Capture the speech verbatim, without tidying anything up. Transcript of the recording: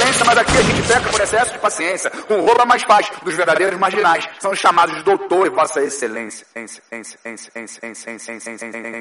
excelência, mas aqui a gente peca por excesso de paciência. Com roupa mais fácil dos verdadeiros marginais. São chamados de doutor e vossa excelência.